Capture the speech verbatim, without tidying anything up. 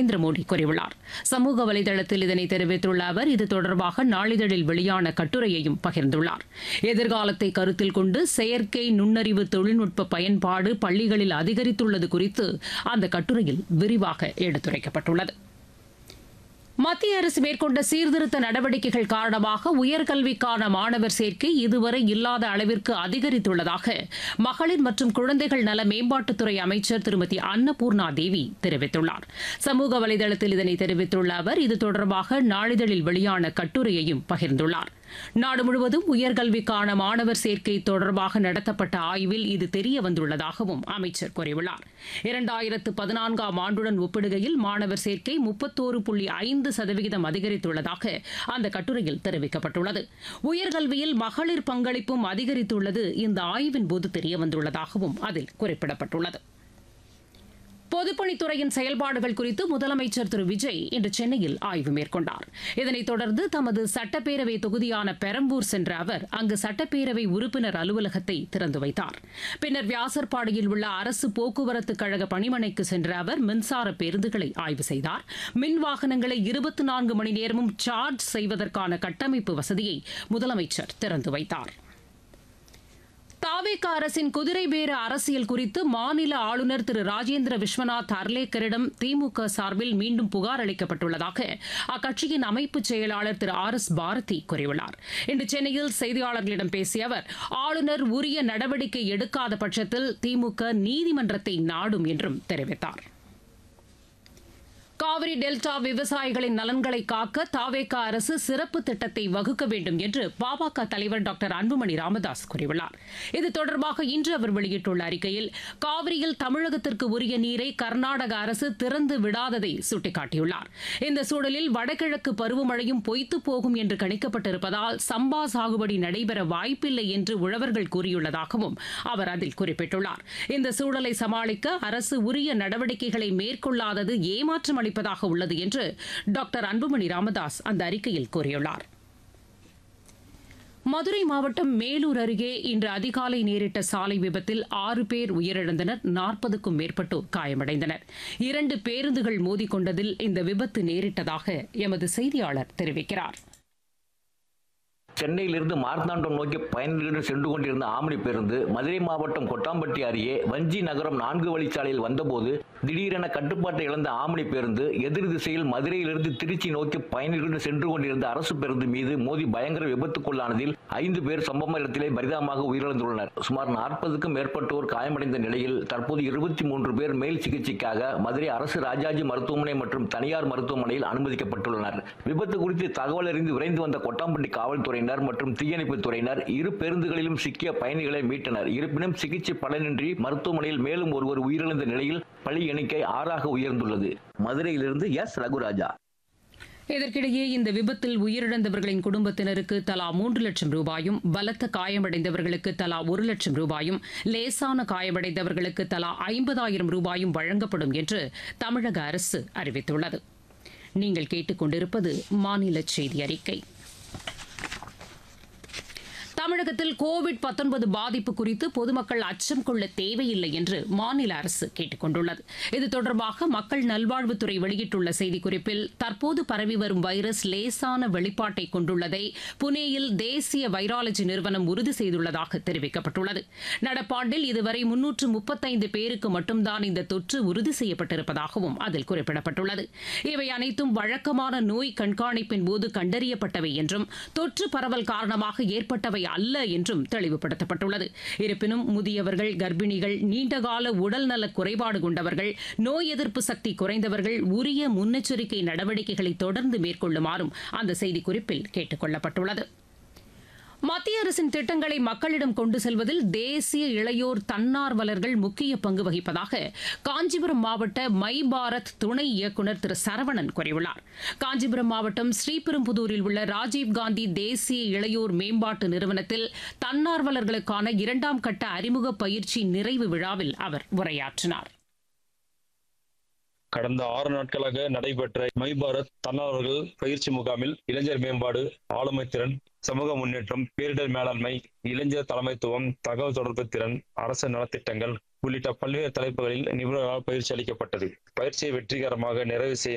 நரேந்திர மோடி கூறியுள்ளார். சமூக வலைதளத்தில் இதனை தெரிவித்துள்ள அவர் இது தொடர்பாக நாளிதழில் வெளியான கட்டுரையையும் பகிர்ந்துள்ளார். எதிர்காலத்தை கருத்தில் கொண்டு செயற்கை நுண்ணறிவு தொழில்நுட்ப பயன்பாடு பள்ளிகளில் அதிகரித்துள்ளது குறித்து அந்த கட்டுரையில் விரிவாக எடுத்துரைக்கப்பட்டுள்ளது. மத்திய அரசு மேற்கொண்ட சீர்திருத்த நடவடிக்கைகள் காரணமாக உயர்கல்விக்கான மாணவர் சேர்க்கை இதுவரை இல்லாத அளவிற்கு அதிகரித்துள்ளதாக மகளிர் மற்றும் குழந்தைகள் நல மேம்பாட்டுத்துறை அமைச்சர் திருமதி அன்னபூர்ணா தேவி தெரிவித்துள்ளார். சமூக வலைதளத்தில் இதனை தெரிவித்துள்ள அவர் இது தொடர்பாக நாளிதழில் வெளியான கட்டுரையையும் பகிர்ந்துள்ளார். நாடு முழுவதும் உயர்கல்விக்கான மாணவர் சேர்க்கை தொடர்பாக நடத்தப்பட்ட ஆய்வில் இது தெரிய வந்துள்ளதாகவும் அமைச்சர் கூறியுள்ளார். இரண்டாயிரத்து பதினான்காம் ஆண்டுடன் ஒப்பிடுகையில் மாணவர் சேர்க்கை முப்பத்தோரு புள்ளி ஐந்து சதவிகிதம் அதிகரித்துள்ளதாக அந்த கட்டுரையில் தெரிவிக்கப்பட்டுள்ளது. உயர்கல்வியில் மகளிர் பங்களிப்பும் அதிகரித்துள்ளது இந்த ஆய்வின் போது தெரியவந்துள்ளதாகவும் அதில் குறிப்பிடப்பட்டுள்ளது. பொதுப்பணித்துறையின் செயல்பாடுகள் குறித்து முதலமைச்சர் திரு விஜய் இன்று சென்னையில் ஆய்வு மேற்கொண்டார். இதனைத் தொடர்ந்து தமது சட்டப்பேரவை தொகுதியான பெரம்பூர் சென்ற அவர் அங்கு சட்டப்பேரவை உறுப்பினர் அலுவலகத்தை திறந்து வைத்தார். பின்னர் வியாசர்பாடியில் உள்ள அரசு போக்குவரத்து கழக பணிமனைக்கு சென்ற அவர் மின்சார பேருந்துகளை ஆய்வு செய்தார். மின் வாகனங்களை இருபத்தி நான்கு மணி நேரமும் சார்ஜ் செய்வதற்கான கட்டமைப்பு வசதியை முதலமைச்சர் திறந்து வைத்தார். தாவேகா அரசின் குதிரை பேர அரசியல் குறித்து மாநில ஆளுநர் திரு ராஜேந்திர விஸ்வநாத் அர்லேக்கரிடம் திமுக சார்பில் மீண்டும் புகார் அளிக்கப்பட்டுள்ளதாக அக்கட்சியின் அமைப்பு செயலாளர் திரு ஆர் எஸ் பாரதி கூறியுள்ளார். இன்று சென்னையில் செய்தியாளர்களிடம் பேசிய அவர் ஆளுநர் உரிய நடவடிக்கை எடுக்காத பட்சத்தில் திமுக நீதிமன்றத்தை நாடும் என்றும் தெரிவித்தார். காவிரி டெல்டா விவசாயிகளின் நலன்களை காக்க தாவேகா அரசு சிறப்பு திட்டத்தை வகுக்க வேண்டும் என்று பாமக தலைவர் டாக்டர் அன்புமணி ராமதாஸ் கூறியுள்ளார். இது தொடர்பாக இன்று அவர் வெளியிட்டுள்ள அறிக்கையில் காவிரியில் தமிழகத்திற்கு உரிய நீரை கர்நாடக அரசு திறந்து விடாததை சுட்டிக்காட்டியுள்ளார். இந்த சூழலில் வடகிழக்கு பருவமழையும் பொய்த்து போகும் என்று கணிக்கப்பட்டிருப்பதால் சம்பா சாகுபடி நடைபெற வாய்ப்பில்லை என்று உழவர்கள் கூறியுள்ளதாகவும் அவர் அதில் குறிப்பிட்டுள்ளார். இந்த சூழலை சமாளிக்க அரசு உரிய நடவடிக்கைகளை மேற்கொள்ளாதது ஏமாற்றம் அளிப்பதாக உள்ளது என்று டாக்டர் அன்புமணி ராமதாஸ் அந்த அறிக்கையில் கூறியுள்ளார். மதுரை மாவட்டம் மேலூர் அருகே இன்று அதிகாலை நேரிட்ட சாலை விபத்தில் ஆறு பேர் உயிரிழந்தனர், நாற்பதுக்கும் மேற்பட்டோர் காயமடைந்தனர். இரண்டு பேருந்துகள் மோதிக்கொண்டதில் இந்த விபத்து நேரிட்டதாக எமது செய்தியாளர் தெரிவிக்கிறார். சென்னையிலிருந்து மார்த்தாண்டம் நோக்கி பயணிகளுடன் சென்று கொண்டிருந்த ஆம்னி பேருந்து மதுரை மாவட்டம் கொட்டாம்பட்டி அருகே வஞ்சி நகரம் நான்கு வழிச்சாலையில் வந்தபோது திடீரென கட்டுப்பாட்டை இழந்த ஆம்னி பேருந்து எதிர் திசையில் மதுரையிலிருந்து திருச்சி நோக்கி பயணிகளுடன் சென்று கொண்டிருந்த அரசு பேருந்து மீது மோதி பயங்கர விபத்துக்குள்ளானதில் ஐந்து பேர் சம்பவ இடத்திலே பரிதாபமாக உயிரிழந்துள்ளனர். சுமார் நாற்பதுக்கும் மேற்பட்டோர் காயமடைந்த நிலையில் தற்போது இருபத்தி மூன்று பேர் மேல் சிகிச்சைக்காக மதுரை அரசு ராஜாஜி மருத்துவமனை மற்றும் தனியார் மருத்துவமனையில் அனுமதிக்கப்பட்டுள்ளனர். விபத்து குறித்து தகவல் அறிந்து விரைந்து வந்த கொட்டாம்பட்டி காவல்துறையினர் மற்றும் தீயணைப்புத் துறையினர் இரு பேருந்துகளிலும் சிக்கிய பயணிகளை மீட்டனர். இருப்பினும் சிகிச்சை பலனின்றி மருத்துவமனையில் மேலும் ஒருவர் உயிரிழந்த நிலையில் பலி எண்ணிக்கை ஆறாக உயர்ந்துள்ளது. மதுரையிலிருந்து எஸ் ரகுராஜா. இதற்கிடையே இந்த விபத்தில் உயிரிழந்தவர்களின் குடும்பத்தினருக்கு தலா மூன்று லட்சம் ரூபாயும், பலத்த காயமடைந்தவர்களுக்கு தலா ஒரு லட்சம் ரூபாயும், லேசான காயமடைந்தவர்களுக்கு தலா ஐம்பதாயிரம் ரூபாயும் வழங்கப்படும் என்று தமிழக அரசு அறிவித்துள்ளது. நீங்கள் கேட்டுக்கொண்டிருப்பது மாநில செய்தி அறிக்கை. தமிழகத்தில் கோவிட் பத்தொன்பது பாதிப்பு குறித்து பொதுமக்கள் அச்சம் கொள்ள தேவையில்லை என்று மாநில அரசு கேட்டுக் கொண்டுள்ளது. இது தொடர்பாக மக்கள் நல்வாழ்வுத்துறை வெளியிட்டுள்ள செய்திக்குறிப்பில் தற்போது பரவி வரும் வைரஸ் லேசான வெளிப்பாட்டை கொண்டுள்ளதை புனேயில் தேசிய வைராலஜி நிறுவனம் உறுதி செய்துள்ளதாக தெரிவிக்கப்பட்டுள்ளது. நடப்பாண்டில் இதுவரை முன்னூற்று முப்பத்தைந்து பேருக்கு மட்டும்தான் இந்த தொற்று உறுதி செய்யப்பட்டிருப்பதாகவும் அதில் குறிப்பிடப்பட்டுள்ளது. இவை அனைத்தும் வழக்கமான நோய் கண்காணிப்பின் போது கண்டறியப்பட்டவை என்றும் தொற்று பரவல் காரணமாக ஏற்பட்டவை அல்ல என்றும் தெளிவுபடுத்தப்பட்டுள்ளது. இருப்பினும் முதியவர்கள், கர்ப்பிணிகள், நீண்டகால உடல்நல குறைபாடு கொண்டவர்கள், நோய் எதிர்ப்பு சக்தி குறைந்தவர்கள் உரிய முன்னெச்சரிக்கை நடவடிக்கைகளை தொடர்ந்து மேற்கொள்ளுமாறும் அந்த செய்திக்குறிப்பில் கேட்டுக் கொள்ளப்பட்டுள்ளது. மத்திய அரசின் திட்டங்களை மக்களிடம் கொண்டு செல்வதில் தேசிய இளையோர் தன்னார்வலர்கள் முக்கிய பங்கு வகிப்பதாக காஞ்சிபுரம் மாவட்ட மை பாரத் துணை இயக்குநர் திரு சரவணன் கூறியுள்ளார். காஞ்சிபுரம் மாவட்டம் ஸ்ரீபெரும்புதூரில் உள்ள ராஜீவ்காந்தி தேசிய இளையோர் மேம்பாட்டு நிறுவனத்தில் தன்னார்வலர்களுக்கான இரண்டாம் கட்ட அறிமுக பயிற்சி நிறைவு விழாவில் அவர் உரையாற்றினார். கடந்த ஆறு நாட்களாக நடைபெற்ற மை பாரத் தன்னார்வலர்கள் பயிற்சி முகாமில் இளைஞர் மேம்பாடு, ஆளுமை திறன், சமூக முன்னேற்றம், பேரிடர் மேலாண்மை, இளைஞர் தலைமைத்துவம், தகவல் தொடர்பு திறன், அரசு நலத்திட்டங்கள் உள்ளிட்ட பல்வேறு தலைப்புகளில் நிபுணர்களால் பயிற்சி அளிக்கப்பட்டது. பயிற்சியை வெற்றிகரமாக நிறைவு செய்ய